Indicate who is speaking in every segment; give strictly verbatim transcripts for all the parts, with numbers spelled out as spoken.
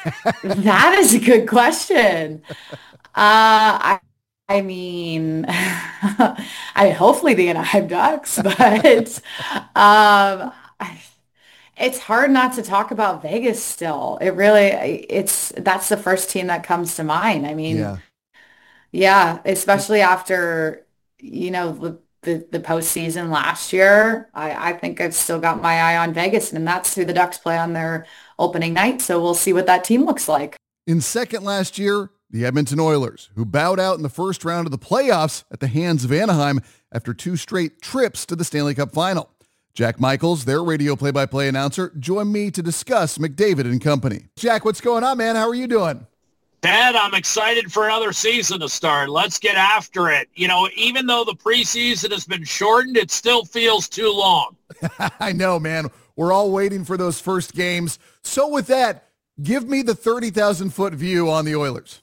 Speaker 1: That is a good question. Uh, I, I mean, I hopefully the Anaheim Ducks, but um, I- it's hard not to talk about Vegas still. It really, it's that's the first team that comes to mind. I mean,
Speaker 2: Yeah.
Speaker 1: yeah, especially after, you know, the the, the postseason last year. I, I think I've still got my eye on Vegas, and that's who the Ducks play on their opening night. So we'll see what that team looks like.
Speaker 2: In second last year, the Edmonton Oilers, who bowed out in the first round of the playoffs at the hands of Anaheim after two straight trips to the Stanley Cup final. Jack Michaels, their radio play-by-play announcer, joined me to discuss McDavid and company. Jack, what's going on, man? How are you doing?
Speaker 3: Ted, I'm excited for another season to start. Let's get after it. You know, even though the preseason has been shortened, it still feels too long.
Speaker 2: I know, man. We're all waiting for those first games. So with that, give me the thirty thousand foot view on the Oilers.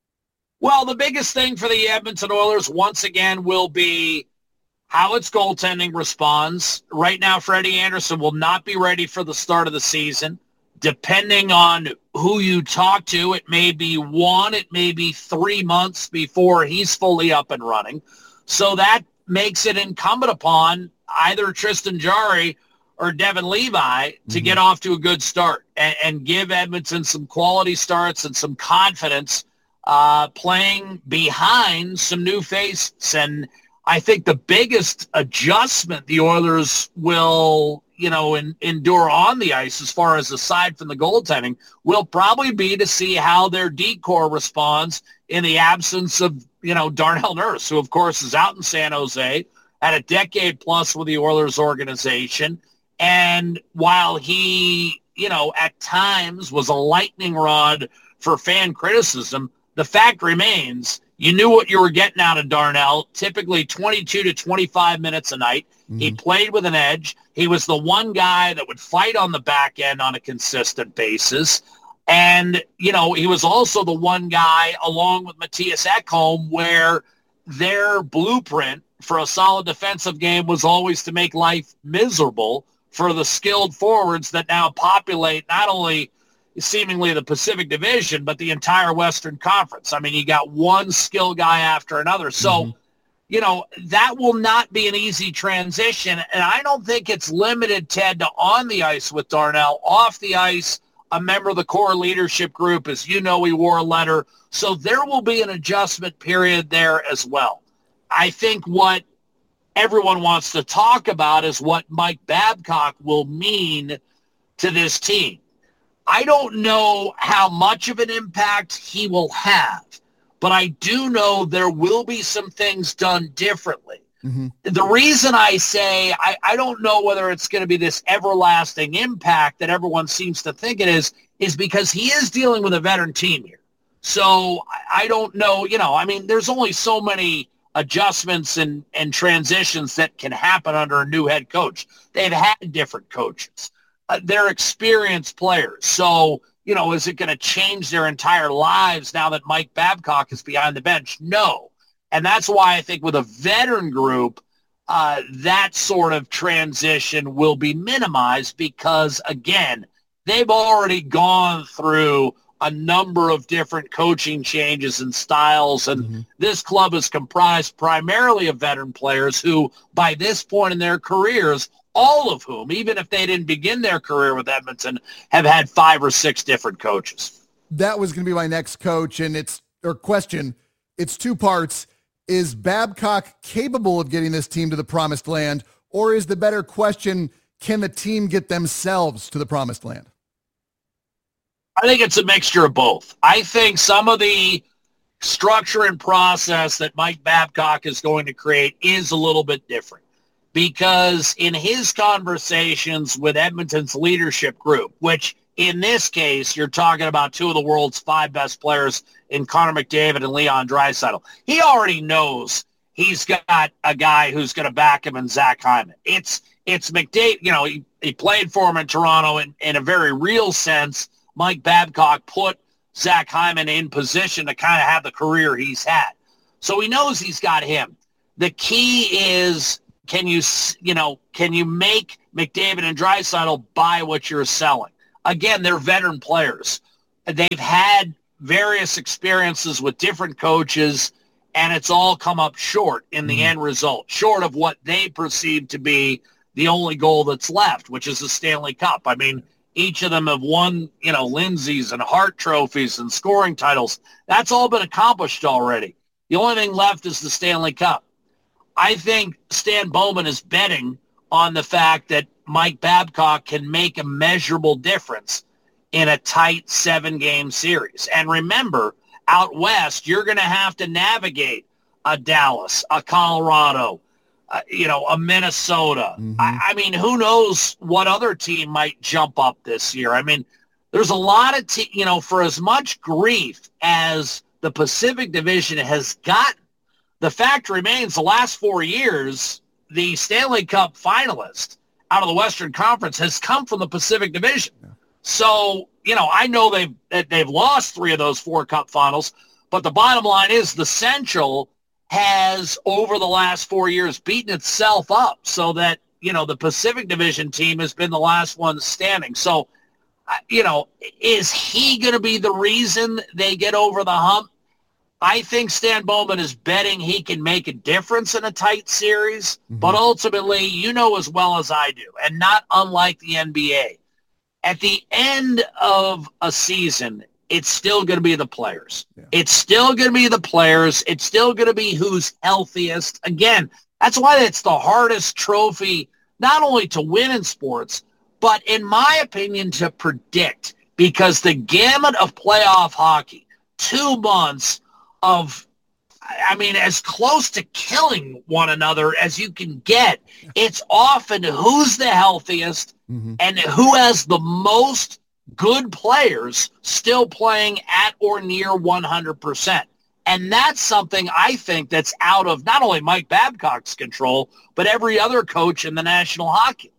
Speaker 3: Well, the biggest thing for the Edmonton Oilers, once again, will be how its goaltending responds. Right now, Freddie Anderson will not be ready for the start of the season. Depending on who you talk to, it may be one, it may be three months before he's fully up and running. So that makes it incumbent upon either Tristan Jarry or Devin Levi to
Speaker 2: Mm-hmm.
Speaker 3: get off to a good start and, and give Edmonton some quality starts and some confidence uh, playing behind some new faces. And I think the biggest adjustment the Oilers will, you know, in, endure on the ice, as far as aside from the goaltending, will probably be to see how their decor responds in the absence of, you know, Darnell Nurse, who, of course, is out in San Jose, had a decade plus with the Oilers organization. And while he, you know, at times was a lightning rod for fan criticism, the fact remains you knew what you were getting out of Darnell, typically twenty-two to twenty-five minutes a night. He
Speaker 2: Mm-hmm.
Speaker 3: played with an edge. He was the one guy that would fight on the back end on a consistent basis. And, you know, he was also the one guy, along with Matthias Ekholm, where their blueprint for a solid defensive game was always to make life miserable for the skilled forwards that now populate not only seemingly the Pacific Division, but the entire Western Conference. I mean, you got one skill guy after another. So,
Speaker 2: Mm-hmm.
Speaker 3: you know, that will not be an easy transition. And I don't think it's limited, Ted, to on the ice with Darnell. Off the ice, a member of the core leadership group, as you know, he wore a letter. So there will be an adjustment period there as well. I think what everyone wants to talk about is what Mike Babcock will mean to this team. I don't know how much of an impact he will have, but I do know there will be some things done differently.
Speaker 2: Mm-hmm.
Speaker 3: The reason I say I, I don't know whether it's going to be this everlasting impact that everyone seems to think it is, is because he is dealing with a veteran team here. So I, I don't know, you know, I mean, there's only so many adjustments and, and transitions that can happen under a new head coach. They've had different coaches. Uh, they're experienced players. So, you know, is it going to change their entire lives now that Mike Babcock is behind the bench? No. And that's why I think with a veteran group, uh, that sort of transition will be minimized because, again, they've already gone through a number of different coaching changes and styles. And
Speaker 2: Mm-hmm.
Speaker 3: this club is comprised primarily of veteran players who, by this point in their careers, all of whom, even if they didn't begin their career with Edmonton, have had five or six different coaches.
Speaker 2: That was going to be my next coach, and it's or question. It's two parts. Is Babcock capable of getting this team to the promised land, or is the better question, can the team get themselves to the promised land?
Speaker 3: I think it's a mixture of both. I think some of the structure and process that Mike Babcock is going to create is a little bit different because in his conversations with Edmonton's leadership group, which in this case, you're talking about two of the world's five best players in Connor McDavid and Leon Draisaitl. He already knows he's got a guy who's going to back him in Zach Hyman. It's it's McDavid. You know, he, he played for him in Toronto in, in a very real sense. Mike Babcock put Zach Hyman in position to kind of have the career he's had. So he knows he's got him. The key is, can you, you know, can you make McDavid and Draisaitl buy what you're selling? Again, they're veteran players. they've had various experiences with different coaches, and it's all come up short in the mm-hmm. end result, short of what they perceive to be the only goal that's left, which is the Stanley Cup. I mean, each of them have won, you know, Lindsay's and Hart trophies and scoring titles. That's all been accomplished already. The only thing left is the Stanley Cup. I think Stan Bowman is betting on the fact that Mike Babcock can make a measurable difference in a tight seven-game series. And remember, out west, you're going to have to navigate a Dallas, a Colorado, uh, you know, a Minnesota. Mm-hmm. I, I mean, who knows what other team might jump up this year? I mean, there's a lot of, te- you know, for as much grief as the Pacific Division has gotten, the fact remains the last four years, the Stanley Cup finalist out of the Western Conference has come from the Pacific Division. Yeah. So, you know, I know they've they've lost three of those four Cup finals, but the bottom line is the Central has, over the last four years, beaten itself up so that, you know, the Pacific Division team has been the last one standing. So, you know, is he going to be the reason they get over the hump? I think Stan Bowman is betting he can make a difference in a tight series, mm-hmm. but ultimately, you know as well as I do, and not unlike the N B A, at the end of a season, it's still going to be the players. Yeah. It's still going to be the players. It's still going to be who's healthiest. Again, that's why it's the hardest trophy, not only to win in sports, but in my opinion, to predict, because the gamut of playoff hockey, two months of, I mean, as close to killing one another as you can get. It's often who's the healthiest mm-hmm. and who has the most good players still playing at or near one hundred percent. And that's something I think that's out of not only Mike Babcock's control, but every other coach in the National Hockey.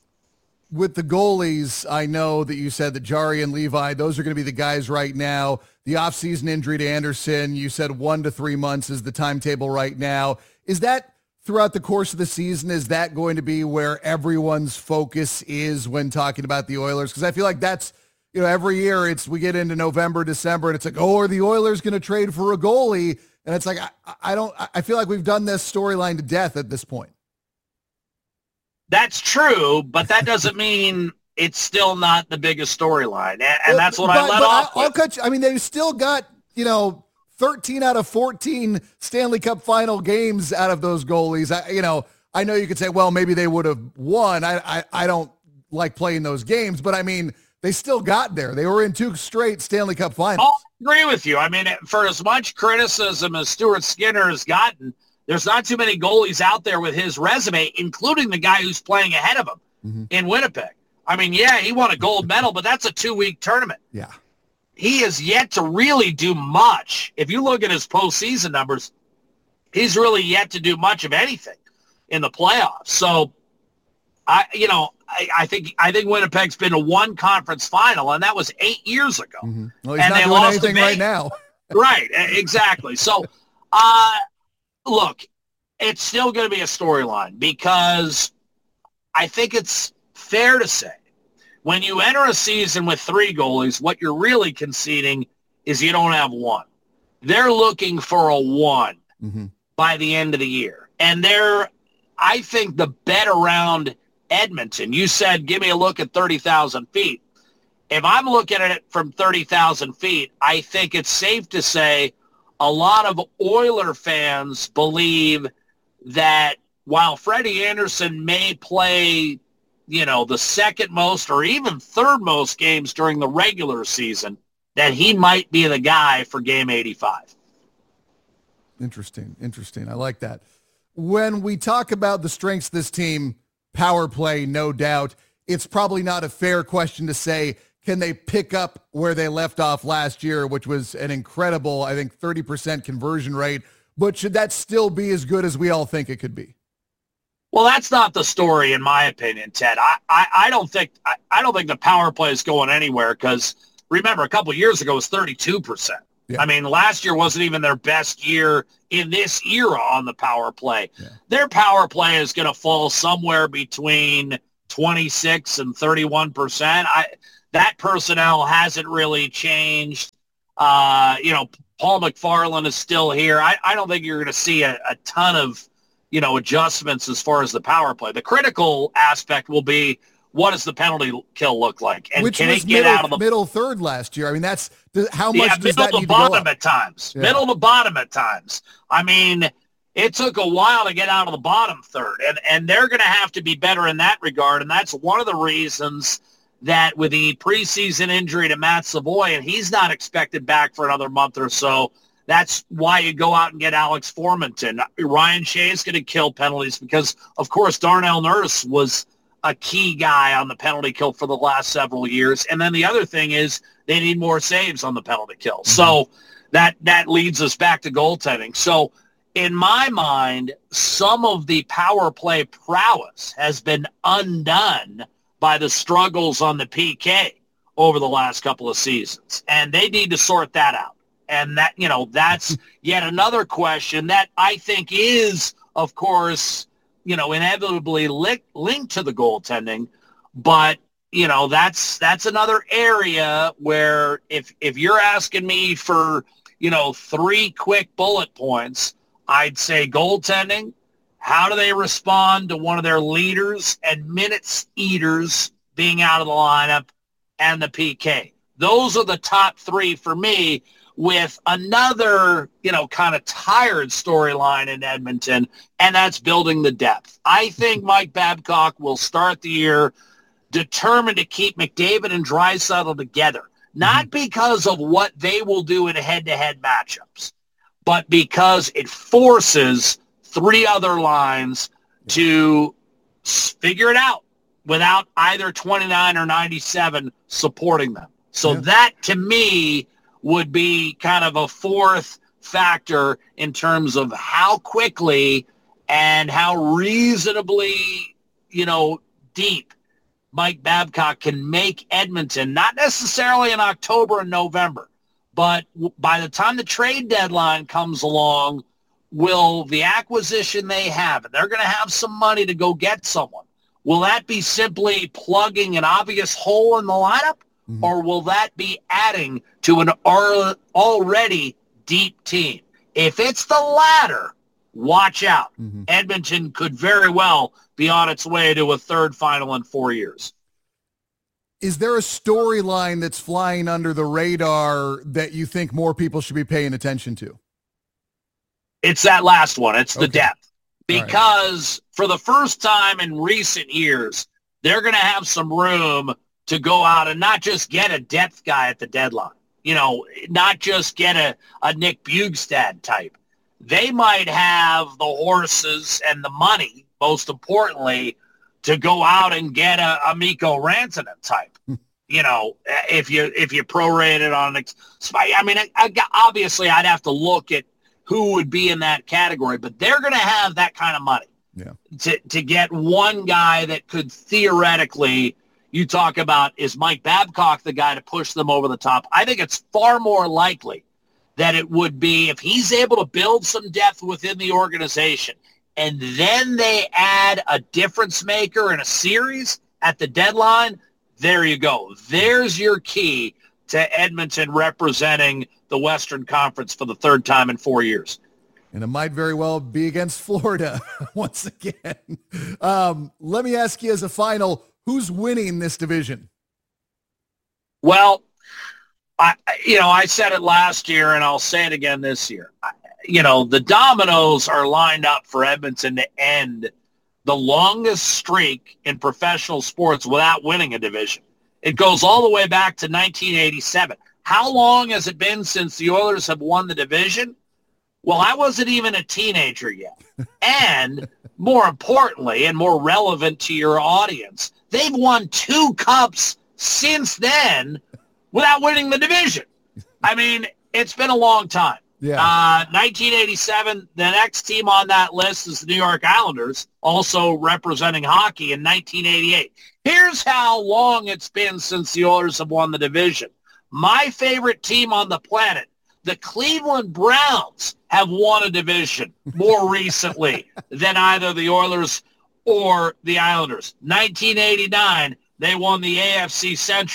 Speaker 2: With the goalies, I know that you said that Jarry and Levi, those are going to be the guys right now. The offseason injury to Anderson, you said one to three months is the timetable right now. Is that throughout the course of the season, is that going to be where everyone's focus is when talking about the Oilers? Because I feel like that's, you know, every year it's we get into November, December, and it's like, oh, are the Oilers going to trade for a goalie? And it's like, I, I don't, I feel like we've done this storyline to death at this point.
Speaker 3: That's true, but that doesn't mean it's still not the biggest storyline. And, and that's what
Speaker 2: but,
Speaker 3: I let
Speaker 2: but
Speaker 3: off
Speaker 2: I, I'll
Speaker 3: with.
Speaker 2: cut you, I mean, they've still got, you know, thirteen out of fourteen Stanley Cup final games out of those goalies. I, you know, I know you could say, well, maybe they would have won. I, I, I don't like playing those games, but I mean, they still got there. They were in two straight Stanley Cup finals.
Speaker 3: I'll agree with you. I mean, for as much criticism as Stuart Skinner has gotten, there's not too many goalies out there with his resume, including the guy who's playing ahead of him mm-hmm. in Winnipeg. I mean, yeah, he won a gold medal, but that's a two-week tournament.
Speaker 2: Yeah.
Speaker 3: He has yet to really do much. If you look at his postseason numbers, he's really yet to do much of anything in the playoffs. So, I, you know, I, I think I think Winnipeg's been to one conference final, and that was eight years ago.
Speaker 2: Mm-hmm. Well, he's
Speaker 3: and
Speaker 2: not
Speaker 3: they
Speaker 2: doing
Speaker 3: lost
Speaker 2: anything right now.
Speaker 3: Right, exactly. So, uh, look, it's still going to be a storyline because I think it's fair to say when you enter a season with three goalies, what you're really conceding is you don't have one. They're looking for a one mm-hmm. by the end of the year. And they're, I think, the bet around Edmonton. You said, give me a look at thirty thousand feet. If I'm looking at it from thirty thousand feet, I think it's safe to say a lot of Oiler fans believe that while Freddie Anderson may play, you know, the second most or even third most games during the regular season, that he might be the guy for game eighty-five.
Speaker 2: Interesting. Interesting. I like that. When we talk about the strengths of this team, power play, no doubt, it's probably not a fair question to say, can they pick up where they left off last year, which was an incredible, I think, thirty percent conversion rate, but should that still be as good as we all think it could be?
Speaker 3: Well, that's not the story, in my opinion, Ted. I, I, I don't think I, I don't think the power play is going anywhere because, remember, a couple of years ago it was thirty-two percent. Yeah. I mean, last year wasn't even their best year in this era on the power play. Yeah. Their power play is going to fall somewhere between twenty-six and thirty-one percent. I that personnel hasn't really changed. Uh, you know, Paul McFarland is still here. I, I don't think you're going to see a, a ton of, you know, adjustments as far as the power play. The critical aspect will be, what does the penalty kill look like? And
Speaker 2: Which
Speaker 3: can
Speaker 2: was
Speaker 3: it get
Speaker 2: middle,
Speaker 3: out of the
Speaker 2: middle third last year? I mean, that's how much
Speaker 3: yeah,
Speaker 2: does
Speaker 3: middle
Speaker 2: that
Speaker 3: to
Speaker 2: need to go
Speaker 3: bottom
Speaker 2: up?
Speaker 3: at times.
Speaker 2: Yeah.
Speaker 3: Middle to bottom at times. I mean, it took a while to get out of the bottom third, and and they're going to have to be better in that regard. And that's one of the reasons that with the preseason injury to Matt Savoy, and he's not expected back for another month or so. That's why you go out and get Alex Formanton. Ryan Shea's going to kill penalties because, of course, Darnell Nurse was a key guy on the penalty kill for the last several years. And then the other thing is they need more saves on the penalty kill. Mm-hmm. So that that leads us back to goaltending. So in my mind, some of the power play prowess has been undone by the struggles on the P K over the last couple of seasons. And they need to sort that out. And that, you know, that's yet another question that I think is, of course, you know, inevitably li- linked to the goaltending. But, you know, that's that's another area where if if you're asking me for, you know, three quick bullet points, I'd say goaltending. How do they respond to one of their leaders and minutes eaters being out of the lineup, and the P K? Those are the top three for me, with another, you know, kind of tired storyline in Edmonton, and that's building the depth. I think Mike Babcock will start the year determined to keep McDavid and Draisaitl together, not because of what they will do in head-to-head matchups, but because it forces three other lines to figure it out without either twenty-nine or ninety-seven supporting them. So yeah. that, to me, would be kind of a fourth factor in terms of how quickly and how reasonably, you know, deep Mike Babcock can make Edmonton, not necessarily in October and November, but by the time the trade deadline comes along, will the acquisition they have, and they're going to have some money to go get someone, will that be simply plugging an obvious hole in the lineup? Mm-hmm. Or will that be adding to an already deep team? If it's the latter, watch out. Mm-hmm. Edmonton could very well be on its way to a third final in four years.
Speaker 2: Is there a storyline that's flying under the radar that you think more people should be paying attention to?
Speaker 3: It's that last one. It's the okay. depth. Because
Speaker 2: right.
Speaker 3: for the first time in recent years, they're going to have some room to go out and not just get a depth guy at the deadline, you know, not just get a, a Nick Bjugstad type. They might have the horses and the money, most importantly, to go out and get a, a Mikko Rantanen type. You know, if you if you prorate it on, I mean, I, I, obviously I'd have to look at who would be in that category, but they're going to have that kind of money
Speaker 2: yeah.
Speaker 3: to to get one guy that could theoretically. You talk about, is Mike Babcock the guy to push them over the top? I think it's far more likely that it would be if he's able to build some depth within the organization and then they add a difference maker in a series at the deadline, there you go. There's your key to Edmonton representing the Western Conference for the third time in four years.
Speaker 2: And it might very well be against Florida once again. Um, let me ask you as a final, who's winning this division?
Speaker 3: Well, I, you know, I said it last year and I'll say it again this year. I, you know, the dominoes are lined up for Edmonton to end the longest streak in professional sports without winning a division. It goes all the way back to nineteen eighty-seven. How long has it been since the Oilers have won the division? Well, I wasn't even a teenager yet. And more importantly, and more relevant to your audience, they've won two cups since then without winning the division. I mean, it's been a long time.
Speaker 2: Yeah.
Speaker 3: Uh, nineteen eighty-seven, the next team on that list is the New York Islanders, also representing hockey in nineteen eighty-eight. Here's how long it's been since the Oilers have won the division. My favorite team on the planet, the Cleveland Browns, have won a division more recently than either the Oilers or the Islanders. nineteen eighty-nine, they won the A F C Central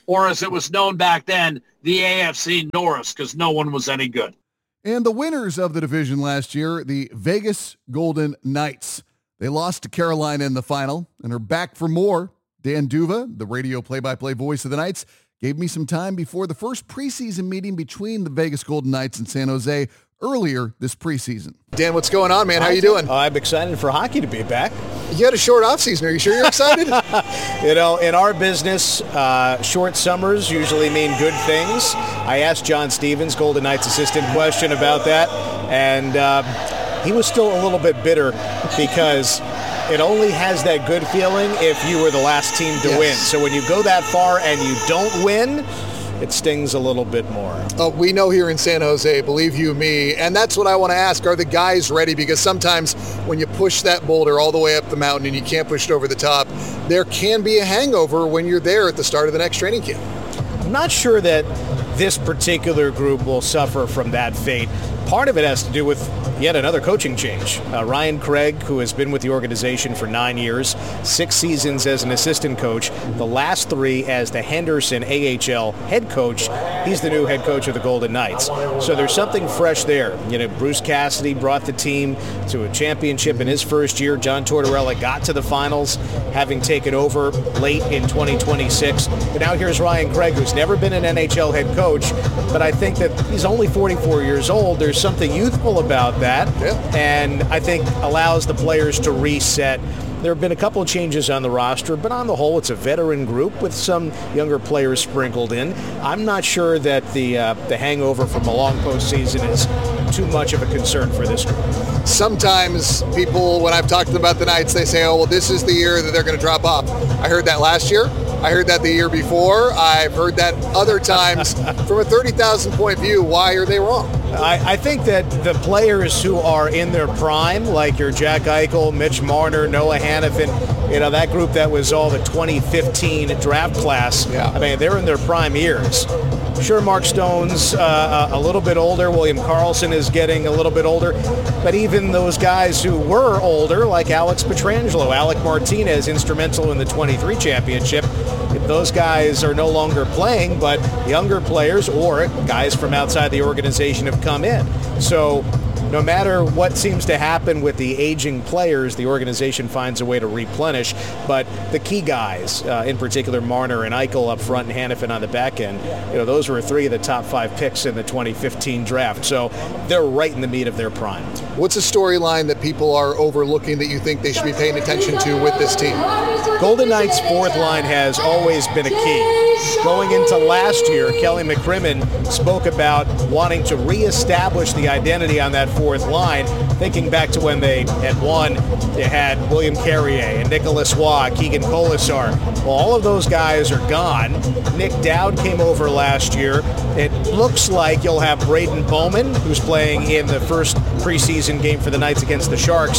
Speaker 3: or as it was known back then, the A F C Norris, because no one was any good.
Speaker 2: And the winners of the division last year, the Vegas Golden Knights. They lost to Carolina in the final and are back for more. Dan Duva, the radio play-by-play voice of the Knights, gave me some time before the first preseason meeting between the Vegas Golden Knights and San Jose earlier this preseason. Dan, what's going on, man? How you doing?
Speaker 4: Uh, I'm excited for hockey to be back.
Speaker 2: You had a short offseason. Are you sure you're excited?
Speaker 4: You know, in our business, uh, short summers usually mean good things. I asked John Stevens, Golden Knights assistant, question about that, and uh, he was still a little bit bitter because it only has that good feeling if you were the last team to yes. win. So when you go that far and you don't win, it stings a little bit more.
Speaker 2: Uh, we know here in San Jose, believe you me, and that's what I want to ask. Are the guys ready? Because sometimes when you push that boulder all the way up the mountain and you can't push it over the top, there can be a hangover when you're there at the start of the next training camp.
Speaker 4: I'm not sure that this particular group will suffer from that fate. Part of it has to do with yet another coaching change. Uh, Ryan Craig, who has been with the organization for nine years, six seasons as an assistant coach, the last three as the Henderson A H L head coach. He's the new head coach of the Golden Knights. So there's something fresh there. You know, Bruce Cassidy brought the team to a championship in his first year. John Tortorella got to the finals, having taken over late in twenty twenty-six. But now here's Ryan Craig, who's never been an N H L head coach, but I think that he's only forty-four years old. There's something youthful about that, yeah. and I think allows the players to reset. There have been a couple of changes on the roster, but on the whole, it's a veteran group with some younger players sprinkled in. I'm not sure that the uh, the hangover from a long postseason is too much of a concern for this group.
Speaker 2: Sometimes people, when I've talked to them about the Knights, they say, oh, well, this is the year that they're going to drop off. I heard that last year. I heard that the year before. I've heard that other times. From a thirty thousand point view, why are they wrong?
Speaker 4: I, I think that the players who are in their prime, like your Jack Eichel, Mitch Marner, Noah Hannafin, you know, that group that was all the twenty fifteen draft class, yeah. I mean, they're in their prime years. Sure, Mark Stone's uh, a little bit older. William Karlsson is getting a little bit older. But even those guys who were older, like Alex Pietrangelo, Alec Martinez, instrumental in the twenty-three championship, those guys are no longer playing, but younger players or guys from outside the organization have come in. So no matter what seems to happen with the aging players, the organization finds a way to replenish. But the key guys, uh, in particular Marner and Eichel up front and Hannafin on the back end, you know, those were three of the top five picks in the twenty fifteen draft. So they're right in the meat of their prime.
Speaker 2: What's a storyline that people are overlooking that you think they should be paying attention to with this team?
Speaker 4: Golden Knights' fourth line has always been a key. Going into last year, Kelly McCrimmon spoke about wanting to reestablish the identity on that fourth line, thinking back to when they had won. They had William Carrier and Nicholas Waugh, Keegan Colasar. Well, all of those guys are gone. Nick Dowd came over last year. It looks like you'll have Braden Bowman, who's playing in the first preseason game for the Knights against the Sharks.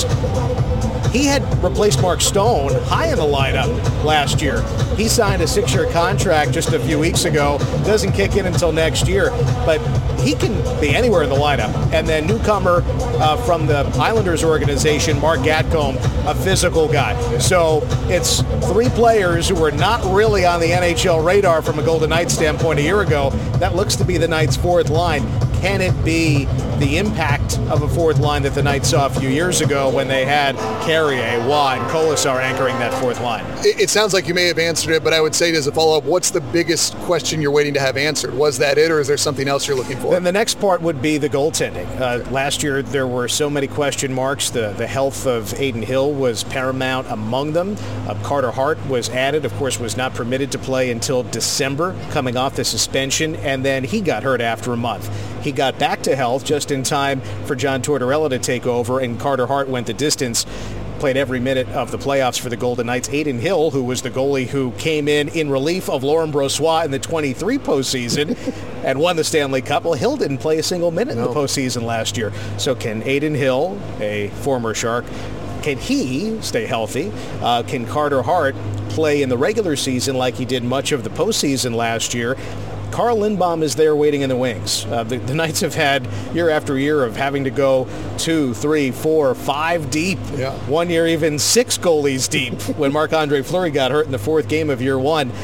Speaker 4: He had replaced Mark Stone high in the lineup last year. He signed a six-year contract just a few weeks ago. Doesn't kick in until next year, but he can be anywhere in the lineup. And then newcomer uh, from the Islanders organization, Mark Gatcomb, a physical guy. So it's three players who were not really on the N H L radar from a Golden Knights standpoint a year ago. That looks to be the Knights' fourth line. Can it be the impact of a fourth line that the Knights saw a few years ago when they had Carrier, Waugh, and Colasar anchoring that fourth line?
Speaker 2: It, it sounds like you may have answered it, but I would say as a follow-up, what's the biggest question you're waiting to have answered? Was that it, or is there something else you're looking for?
Speaker 4: Then the next part would be the goaltending. Uh, last year, there were so many question marks. The, the health of Adin Hill was paramount among them. Uh, Carter Hart was added, of course, was not permitted to play until December, coming off the suspension, and then he got hurt after a month. He got back to health just in time for John Tortorella to take over, and Carter Hart went the distance, played every minute of the playoffs for the Golden Knights. Adin Hill, who was the goalie who came in in relief of Laurent Brossoit in the twenty-three postseason and won the Stanley Cup. Well, Hill didn't play a single minute no. in the postseason last year. So can Adin Hill, a former Shark, can he stay healthy? Uh, can Carter Hart play in the regular season like he did much of the postseason last year? Carl Lindbaum is there waiting in the wings. Uh, the, the Knights have had year after year of having to go two, three, four, five deep. Yeah. One year even six goalies deep when Marc-Andre Fleury got hurt in the fourth game of year one.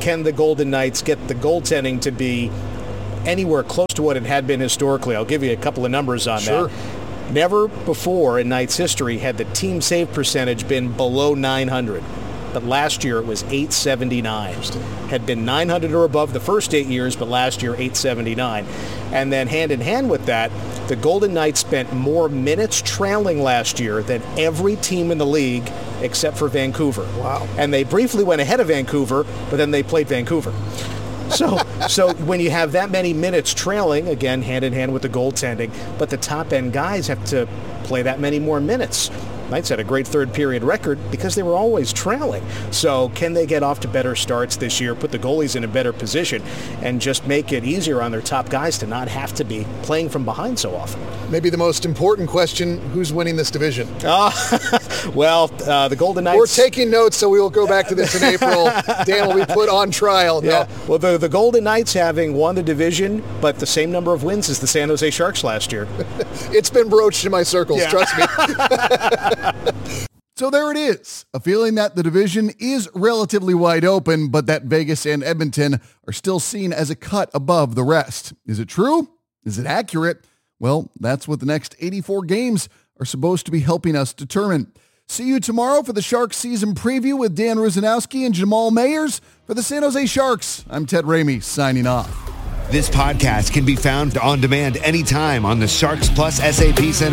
Speaker 4: can the Golden Knights get the goaltending to be anywhere close to what it had been historically? I'll give you a couple of numbers on
Speaker 5: Sure.
Speaker 4: that. Never before in Knights history had the team save percentage been below nine hundred. But last year it was eight seventy-nine. Had been nine hundred or above the first eight years, but last year eight seventy-nine. And then hand in hand with that, the Golden Knights spent more minutes trailing last year than every team in the league except for Vancouver.
Speaker 5: Wow.
Speaker 4: And they briefly went ahead of Vancouver, but then they played Vancouver. So so when you have that many minutes trailing, again, hand in hand with the goaltending, but the top-end guys have to play that many more minutes. Knights had a great third period record because they were always trailing. So can they get off to better starts this year, put the goalies in a better position, and just make it easier on their top guys to not have to be playing from behind so often?
Speaker 5: Maybe the most important question, who's winning this division?
Speaker 4: Uh, well, uh, the Golden Knights...
Speaker 5: We're taking notes, so we will go back to this in April. Dan will be put on trial. No.
Speaker 4: Yeah. Well, the, the Golden Knights having won the division, but the same number of wins as the San Jose Sharks last year.
Speaker 5: It's been broached in my circles,
Speaker 4: Yeah.
Speaker 5: trust me.
Speaker 2: So there it is, a feeling that the division is relatively wide open, but that Vegas and Edmonton are still seen as a cut above the rest. Is it true? Is it accurate? Well, that's what the next eighty-four games are supposed to be helping us determine. See you tomorrow for the Sharks season preview with Dan Ruzanowski and Jamal Mayers. For the San Jose Sharks, I'm Ted Ramey signing off.
Speaker 6: This podcast can be found on demand anytime on the Sharks Plus S A P Center